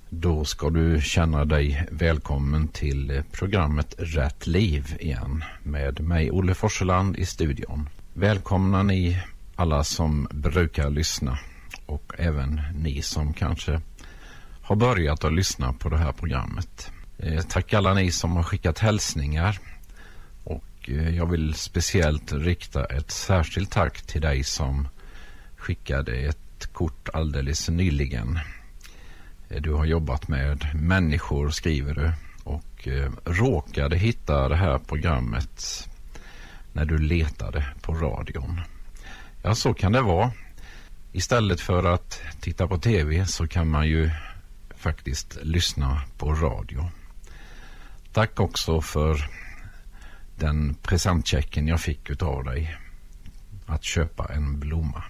Då ska du känna dig välkommen till programmet Rätt liv igen med mig Olle Forseland i studion. Välkomna ni alla som brukar lyssna och även ni som kanske har börjat att lyssna på det här programmet. Tack alla ni som har skickat hälsningar och jag vill speciellt rikta ett särskilt tack till dig som skickade ett kort alldeles nyligen. Du har jobbat med människor, skriver du, och råkade hitta det här programmet när du letade på radion. Ja, så kan det vara. Istället för att titta på tv så kan man ju faktiskt lyssna på radio. Tack också för den presentchecken jag fick utav dig att köpa en blomma.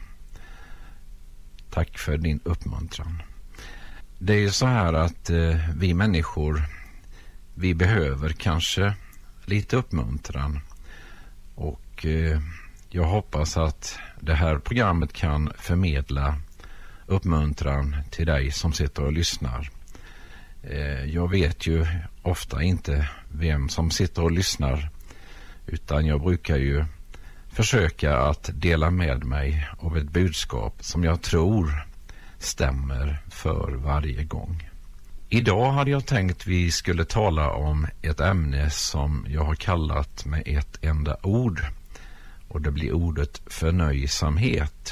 Tack för din uppmuntran. Det är ju så här att vi människor, vi behöver kanske lite uppmuntran och jag hoppas att det här programmet kan förmedla uppmuntran till dig som sitter och lyssnar. Jag vet ju ofta inte vem som sitter och lyssnar, utan jag brukar ju försöka att dela med mig av ett budskap som jag tror stämmer för varje gång. Idag hade jag tänkt vi skulle tala om ett ämne som jag har kallat med ett enda ord, och det blir ordet förnöjsamhet.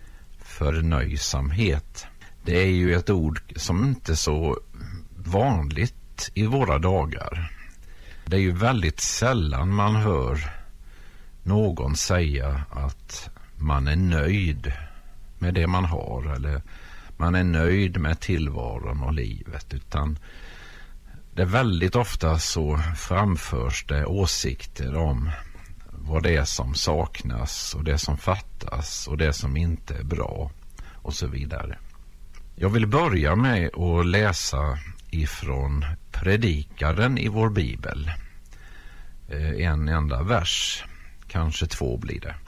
Förnöjsamhet. Det är ju ett ord som inte är så vanligt i våra dagar. Det är ju väldigt sällan man hör någon säga att man är nöjd med det man har, eller man är nöjd med tillvaron och livet, utan det är väldigt ofta så framförs det åsikter om vad det är som saknas och det som fattas och det som inte är bra och så vidare. Jag vill börja med att läsa ifrån Predikaren i vår bibel. En enda vers, kanske 2 blir det.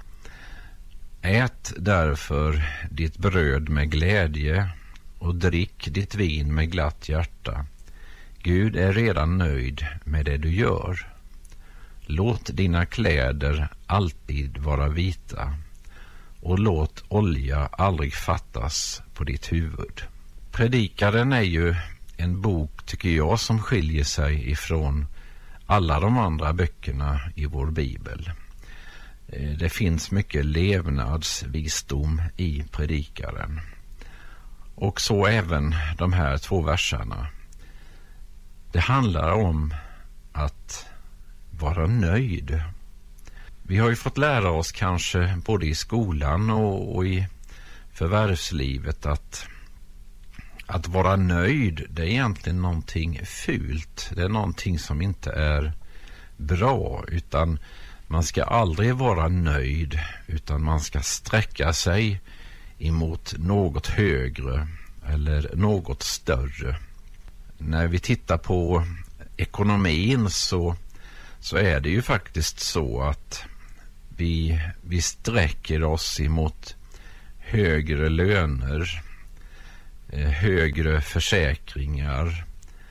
Ät därför ditt bröd med glädje och drick ditt vin med glatt hjärta. Gud är redan nöjd med det du gör. Låt dina kläder alltid vara vita och låt olja aldrig fattas på ditt huvud. Predikaren är ju en bok, tycker jag, som skiljer sig ifrån alla de andra böckerna i vår bibel. Det finns mycket levnadsvisdom i Predikaren. Och så även de här 2 verserna. Det handlar om att vara nöjd. Vi har ju fått lära oss kanske både i skolan och i förvärvslivet att vara nöjd, det är egentligen någonting fult. Det är någonting som inte är bra, utan man ska aldrig vara nöjd, utan man ska sträcka sig emot något högre eller något större. När vi tittar på ekonomin så är det ju faktiskt så att vi sträcker oss emot högre löner, högre försäkringar.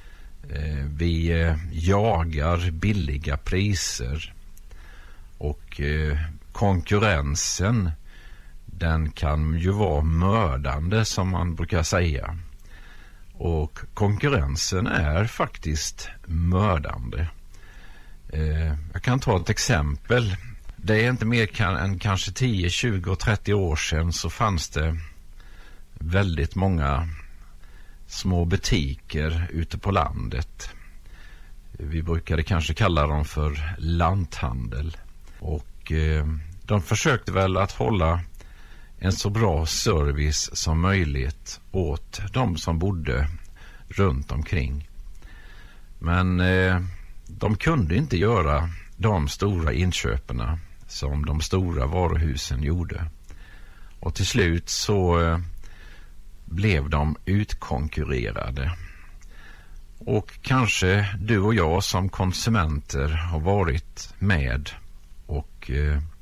Vi jagar billiga priser. Och konkurrensen, den kan ju vara mördande, som man brukar säga. Och konkurrensen är faktiskt mördande. Jag kan ta ett exempel. Det är inte mer än kanske 10, 20 och 30 år sedan så fanns det väldigt många små butiker ute på landet. Vi brukade kanske kalla dem för lanthandel. Och de försökte väl att hålla en så bra service som möjligt åt de som bodde runt omkring. Men de kunde inte göra de stora inköperna som de stora varuhusen gjorde. Och till slut så blev de utkonkurrerade. Och kanske du och jag som konsumenter har varit med och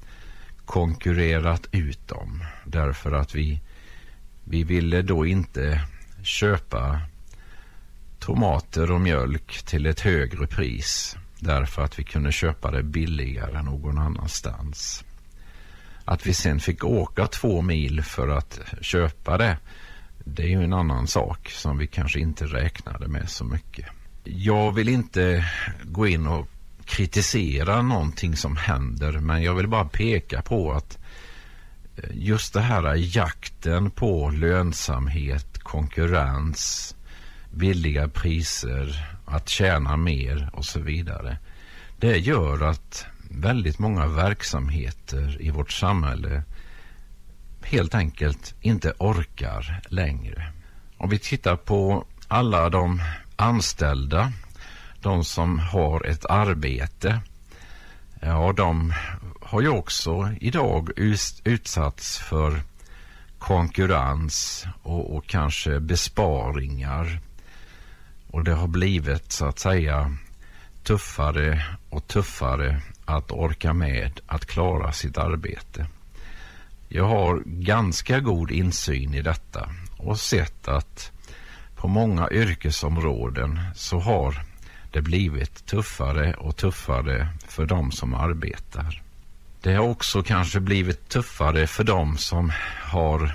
konkurrerat ut dem. Därför att vi ville då inte köpa tomater och mjölk till ett högre pris därför att vi kunde köpa det billigare någon annanstans. Att vi sen fick åka 2 mil för att köpa det, det är ju en annan sak som vi kanske inte räknade med så mycket. Jag vill inte gå in och kritisera någonting som händer, men jag vill bara peka på att just det här jakten på lönsamhet, konkurrens, billiga priser, att tjäna mer och så vidare. Det gör att väldigt många verksamheter i vårt samhälle helt enkelt inte orkar längre. Om vi tittar på alla de anställda, de som har ett arbete, ja, de har ju också idag utsatts för konkurrens och kanske besparingar. Och det har blivit så att säga tuffare och tuffare att orka med att klara sitt arbete. Jag har ganska god insyn i detta och sett att på många yrkesområden så har det blivit tuffare och tuffare för de som arbetar. Det har också kanske blivit tuffare för de som har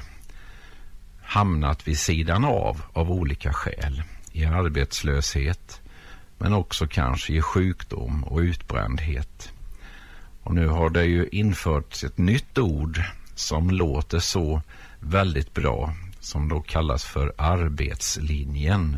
hamnat vid sidan av olika skäl. I arbetslöshet, men också kanske i sjukdom och utbrändhet. Och nu har det ju införts ett nytt ord som låter så väldigt bra, som då kallas för arbetslinjen.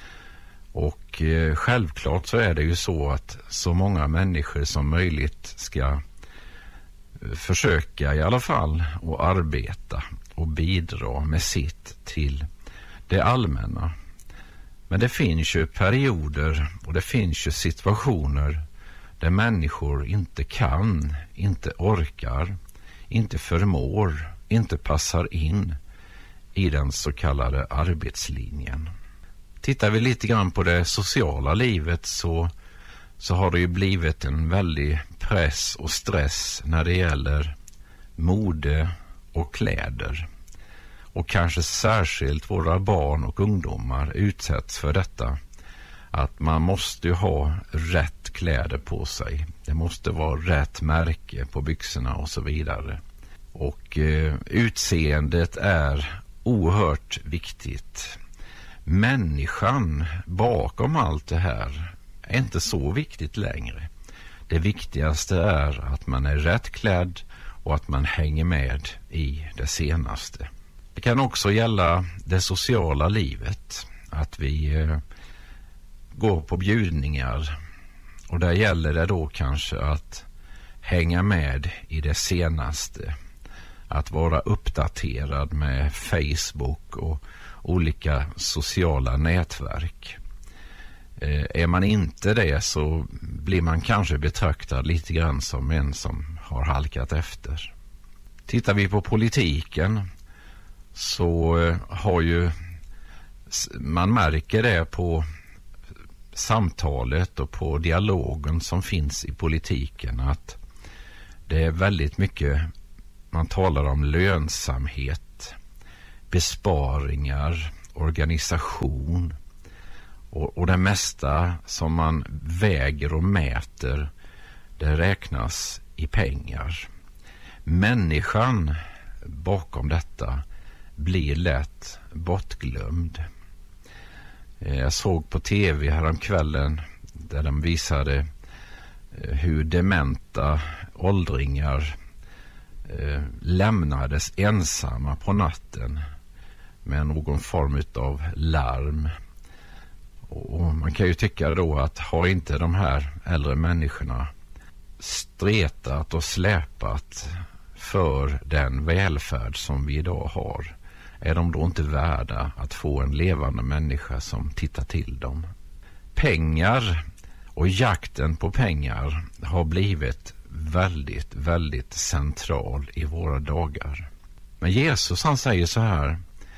Och självklart så är det ju så att så många människor som möjligt ska försöka i alla fall att arbeta och bidra med sitt till det allmänna. Men det finns ju perioder och det finns ju situationer där människor inte kan, inte orkar, inte förmår, inte passar in i den så kallade arbetslinjen. Tittar vi lite grann på det sociala livet så har det ju blivit en väldig press och stress när det gäller mode och kläder. Och kanske särskilt våra barn och ungdomar utsätts för detta. Att man måste ju ha rätt kläder på sig. Det måste vara rätt märke på byxorna och så vidare. Och utseendet är oerhört viktigt. Människan bakom allt det här är inte så viktigt längre. Det viktigaste är att man är rätt klädd och att man hänger med i det senaste. Det kan också gälla det sociala livet, att vi går på bjudningar och där gäller det då kanske att hänga med i det senaste, att vara uppdaterad med Facebook och olika sociala nätverk. Är man inte det så blir man kanske betraktad lite grann som en som har halkat efter. Tittar vi på politiken så har ju man märker det på samtalet och på dialogen som finns i politiken att det är väldigt mycket man talar om lönsamhet, besparingar, organisation och det mesta som man väger och mäter det räknas i pengar. Människan bakom detta blir lätt bortglömd. Jag såg på tv häromkvällen där de visade hur dementa åldringar lämnades ensamma på natten med någon form av larm. Och man kan ju tycka då att har inte de här äldre människorna stretat och släpat för den välfärd som vi idag har, är de då inte värda att få en levande människa som tittar till dem? Pengar och jakten på pengar har blivit väldigt, väldigt central i våra dagar. Men Jesus han säger så här: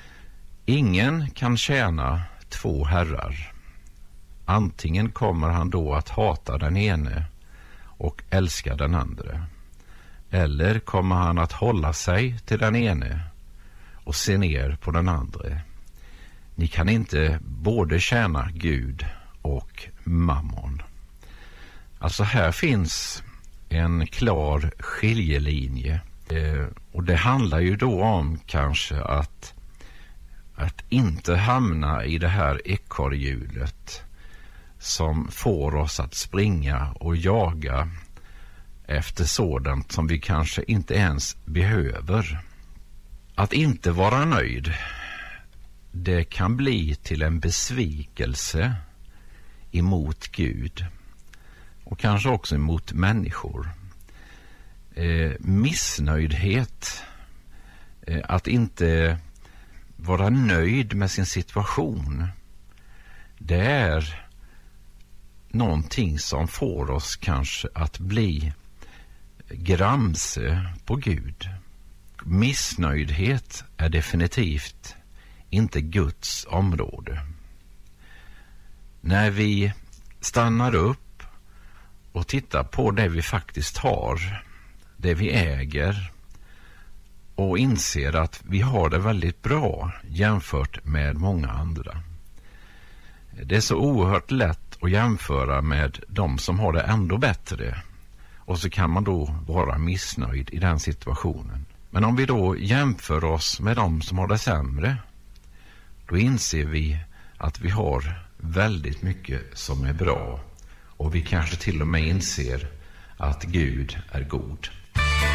ingen kan tjäna 2 herrar. Antingen kommer han då att hata den ene och älska den andra. Eller kommer han att hålla sig till den ene och se ner på den andra. Ni kan inte både tjäna Gud och mammon. Alltså här finns en klar skiljelinje. Och det handlar ju då om kanske att inte hamna i det här ekorrhjulet som får oss att springa och jaga efter sådant som vi kanske inte ens behöver. Att inte vara nöjd, det kan bli till en besvikelse emot Gud och kanske också emot människor. Missnöjdhet, att inte vara nöjd med sin situation, det är någonting som får oss kanske att bli gramse på Gud. Missnöjdhet är definitivt inte Guds område. När vi stannar upp och tittar på det vi faktiskt har, det vi äger, och inser att vi har det väldigt bra jämfört med många andra. Det är så oerhört lätt att jämföra med de som har det ändå bättre, och så kan man då vara missnöjd i den situationen. Men om vi då jämför oss med de som har det sämre, då inser vi att vi har väldigt mycket som är bra, och vi kanske till och med inser att Gud är god.